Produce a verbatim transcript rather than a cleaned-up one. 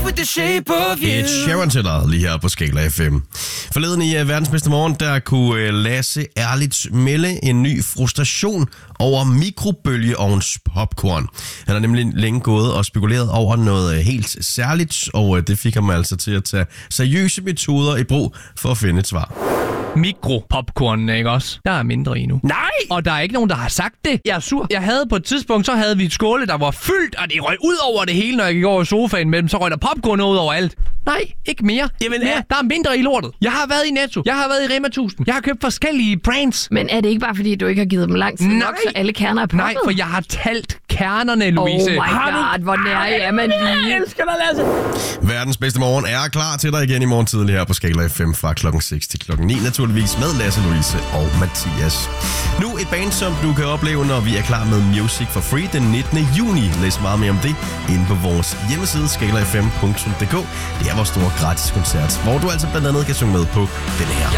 with the shape of you. Et Sharon til dig lige her på Skala F M. Forleden i uh, verdens bedste morgen, der kunne uh, Lasse ærligt melde en ny frustration over mikrobølgeovns popcorn. Han har nemlig længe gået og spekuleret over noget uh, helt særligt, og uh, det fik ham altså til at tage seriøse metoder i brug for at finde et svar. Mikropopcorn, ikke også? Der er mindre i nu. Nej! Og der er ikke nogen, der har sagt det. Jeg er sur. Jeg havde på et tidspunkt, så havde vi et skåle, der var fyldt, og det røg ud over det hele, når jeg gik over i sofaen med dem. Så røg der popcorn ud over alt. Nej, ikke mere. Jamen, mere. er... Der er mindre i lortet. Jeg har været i Netto. Jeg har været i Rema tusind. Jeg har købt forskellige brands. Men er det ikke bare, fordi du ikke har givet dem lang tid nok, så alle kerner er poppet? Nej, for jeg har talt kernerne, Louise. Oh my god, hvor nær er man lige. Jeg elsker dig, Lasse. Verdens bedste morgen er klar til dig igen i morgen tidlig her på Skala F M fra klokken seks til klokken ni, naturligvis med Lasse, Louise og Mathias. Nu et band, som du kan opleve, når vi er klar med Music for Free den nittende juni. Læs meget mere om det inde på vores hjemmeside skala f m punktum d k. Det er vores store gratis koncert, hvor du altså blandt andet kan synge med på den her.